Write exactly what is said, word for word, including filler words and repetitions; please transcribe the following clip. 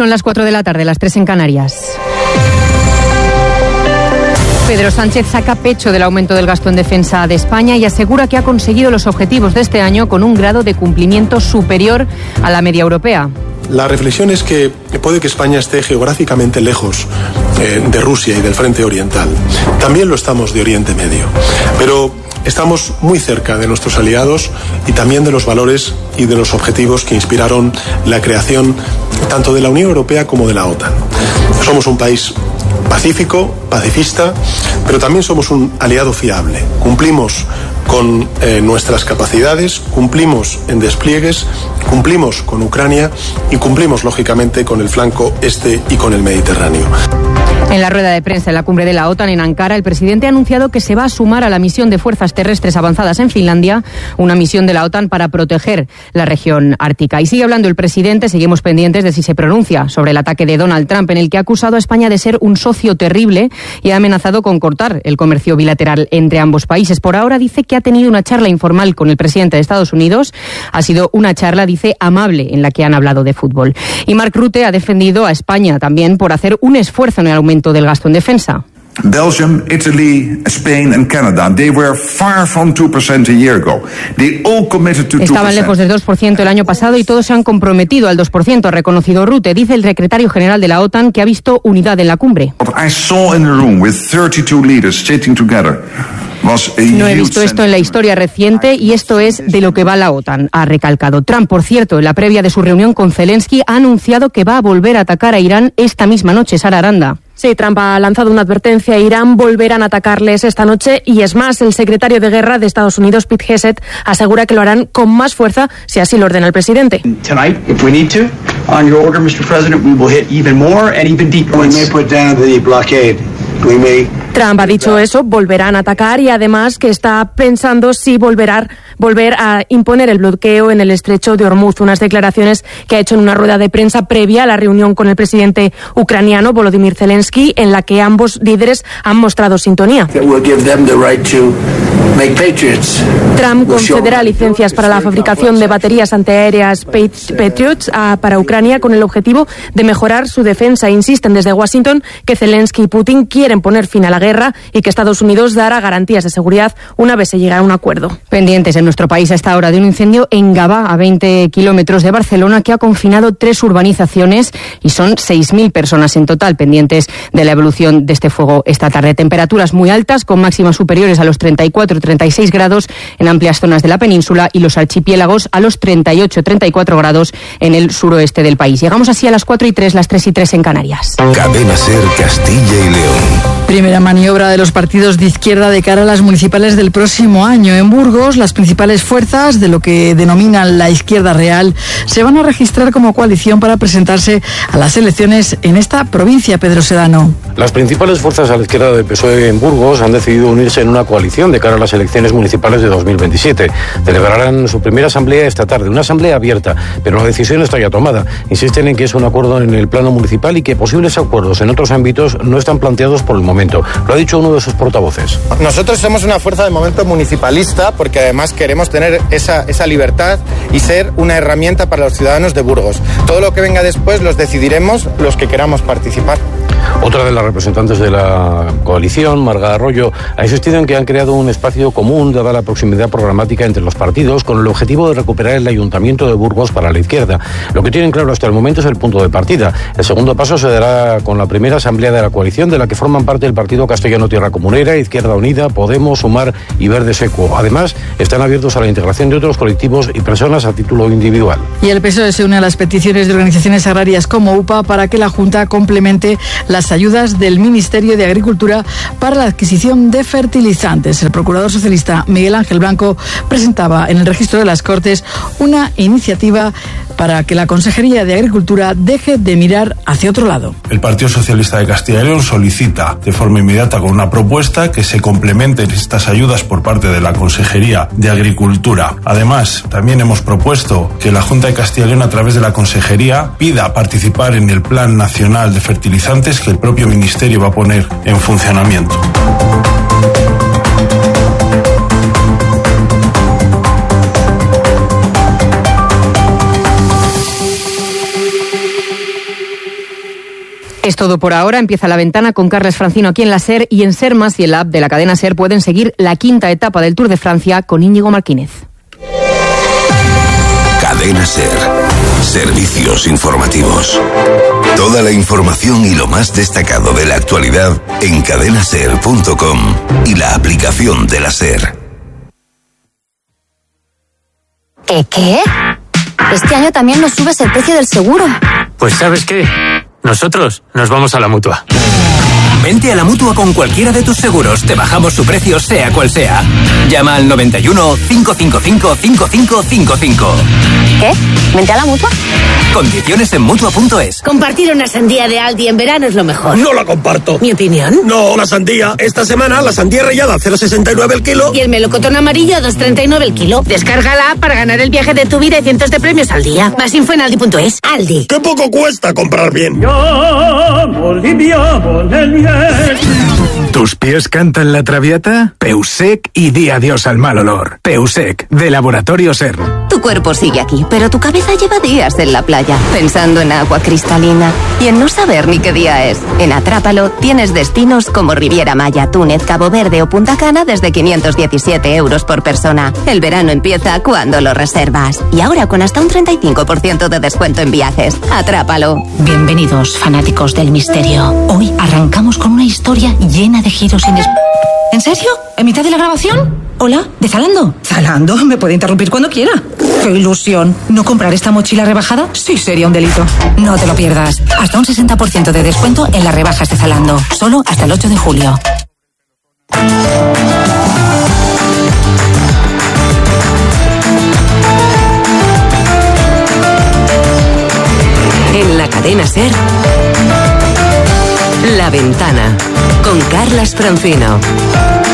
Son las cuatro de la tarde, las tres en Canarias. Pedro Sánchez saca pecho del aumento del gasto en defensa de España y asegura que ha conseguido los objetivos de este año con un grado de cumplimiento superior a la media europea. La reflexión es que puede que España esté geográficamente lejos eh, de Rusia y del frente oriental. También lo estamos de Oriente Medio. Pero estamos muy cerca de nuestros aliados y también de los valores y de los objetivos que inspiraron la creación tanto de la Unión Europea como de la OTAN. Somos un país pacífico, pacifista, pero también somos un aliado fiable. Cumplimos con eh, nuestras capacidades, cumplimos en despliegues, cumplimos con Ucrania y cumplimos, lógicamente, con el flanco este y con el Mediterráneo. En la rueda de prensa en la cumbre de la OTAN en Ankara, el presidente ha anunciado que se va a sumar a la misión de fuerzas terrestres avanzadas en Finlandia, una misión de la OTAN para proteger la región ártica. Y sigue hablando el presidente, seguimos pendientes de si se pronuncia sobre el ataque de Donald Trump, en el que ha acusado a España de ser un socio terrible y ha amenazado con cortar el comercio bilateral entre ambos países. Por ahora dice que ha tenido una charla informal con el presidente de Estados Unidos. Ha sido una charla, dice, amable, en la que han hablado de fútbol. Y Mark Rutte ha defendido a España también por hacer un esfuerzo en el aumento del gasto en defensa. Belgium, Italy, Spain and Canada, they were far from two percent a year ago. They all committed to two percent. Estaban lejos del dos por ciento el año pasado y todos se han comprometido al dos por ciento, ha reconocido Rutte. Dice el secretario general de la OTAN que ha visto unidad en la cumbre. I saw in a room with thirty-two leaders sitting together. No he visto esto en la historia reciente y esto es de lo que va la OTAN, ha recalcado. Trump, por cierto, en la previa de su reunión con Zelensky, ha anunciado que va a volver a atacar a Irán esta misma noche. Sara Aranda. Sí, Trump ha lanzado una advertencia a Irán, volverán a atacarles esta noche y es más, el secretario de Guerra de Estados Unidos, Pete Hegseth, asegura que lo harán con más fuerza si así lo ordena el presidente. Tonight, if we need to, on your order, mister President, we will hit even more and even deeper. We may put down the blockade. We may... Trump ha dicho eso, volverán a atacar y además que está pensando si volverá, volver a imponer el bloqueo en el estrecho de Hormuz, unas declaraciones que ha hecho en una rueda de prensa previa a la reunión con el presidente ucraniano Volodymyr Zelensky, en la que ambos líderes han mostrado sintonía. Trump concederá licencias para la fabricación de baterías antiaéreas Patriot para Ucrania con el objetivo de mejorar su defensa. Insisten desde Washington que Zelensky y Putin quieren poner fin a la guerra y que Estados Unidos dará garantías de seguridad una vez se llegue a un acuerdo. Pendientes en nuestro país a esta hora de un incendio en Gavà, a veinte kilómetros de Barcelona, que ha confinado tres urbanizaciones y son seis mil personas en total pendientes de la evolución de este fuego esta tarde. Temperaturas muy altas, con máximas superiores a los treinta y cuatro treinta y seis grados en amplias zonas de la península y los archipiélagos a los treinta y ocho treinta y cuatro grados en el suroeste del país. Llegamos así a las cuatro y tres, las tres y tres en Canarias. Cadena SER, Castilla y León. Primera maniobra de los partidos de izquierda de cara a las municipales del próximo año. En Burgos, las principales fuerzas de lo que denominan la izquierda real se van a registrar como coalición para presentarse a las elecciones en esta provincia. Pedro Sedano. Las principales fuerzas a la izquierda del P S O E en Burgos han decidido unirse en una coalición de cara a las elecciones municipales de dos mil veintisiete. Celebrarán su primera asamblea esta tarde, una asamblea abierta, pero la decisión está ya tomada. Insisten en que es un acuerdo en el plano municipal y que posibles acuerdos en otros ámbitos no están planteados por el momento. Lo ha dicho uno de sus portavoces. Nosotros somos una fuerza de momento municipalista porque además queremos tener esa, esa libertad y ser una herramienta para los ciudadanos de Burgos. Todo lo que venga después los decidiremos los que queramos participar. Otra de las representantes de la coalición, Marga Arroyo, ha insistido en que han creado un espacio común dada la proximidad programática entre los partidos con el objetivo de recuperar el Ayuntamiento de Burgos para la izquierda. Lo que tienen claro hasta el momento es el punto de partida. El segundo paso se dará con la primera asamblea de la coalición, de la que forman parte el Partido Castellano Tierra Comunera, Izquierda Unida, Podemos, Sumar y Verde Seco. Además, están abiertos a la integración de otros colectivos y personas a título individual. Y el P S O E se une a las peticiones de organizaciones agrarias como U P A para que la Junta complemente las ayudas del Ministerio de Agricultura para la adquisición de fertilizantes. El procurador socialista Miguel Ángel Blanco presentaba en el registro de las Cortes una iniciativa para que la Consejería de Agricultura deje de mirar hacia otro lado. El Partido Socialista de Castilla y León solicita de forma inmediata con una propuesta que se complementen estas ayudas por parte de la Consejería de Agricultura. Además, también hemos propuesto que la Junta de Castilla y León, a través de la Consejería, pida participar en el Plan Nacional de Fertilizantes que el propio Ministerio va a poner en funcionamiento. Es todo por ahora. Empieza La Ventana con Carles Francino aquí en la SER y en SER Más y en la app de la cadena SER pueden seguir la quinta etapa del Tour de Francia con Íñigo Martínez. Cadena SER. Servicios informativos. Toda la información y lo más destacado de la actualidad en cadena ser punto com y la aplicación de la SER. ¿Qué qué? Este año también nos subes el precio del seguro. Pues ¿sabes qué? Nosotros nos vamos a la Mutua. Vente a la Mutua con cualquiera de tus seguros. Te bajamos su precio sea cual sea. Llama al noventa y uno, cinco cinco cinco, cinco cinco cinco cinco. ¿Qué? ¿Vente a la Mutua? Condiciones en Mutua punto es. Compartir una sandía de Aldi en verano es lo mejor. No la comparto. ¿Mi opinión? No, la sandía. Esta semana la sandía rallada a cero coma sesenta y nueve el kilo. Y el melocotón amarillo a dos coma treinta y nueve el kilo. Descárgala para ganar el viaje de tu vida y cientos de premios al día. Más info en aldi punto es. Aldi. ¡Qué poco cuesta comprar bien! ¿Tus pies cantan la traviata? Peusec y di adiós al mal olor. Peusec, de Laboratorio SER. Tu cuerpo sigue aquí, pero tu cabeza lleva días en la playa, pensando en agua cristalina y en no saber ni qué día es. En Atrápalo tienes destinos como Riviera Maya, Túnez, Cabo Verde o Punta Cana desde quinientos diecisiete euros por persona. El verano empieza cuando lo reservas. Y ahora con hasta un treinta y cinco por ciento de descuento en viajes. Atrápalo. Bienvenidos, fanáticos del misterio. Hoy arrancamos con una historia llena de giros inesp... ¿En serio? ¿En mitad de la grabación? Hola, ¿de Zalando? Zalando, me puede interrumpir cuando quiera. ¡Qué ilusión! ¿No comprar esta mochila rebajada? Sí, sería un delito. No te lo pierdas. Hasta un sesenta por ciento de descuento en las rebajas de Zalando. Solo hasta el ocho de julio. En la cadena SER, La Ventana, con Carlas Francino.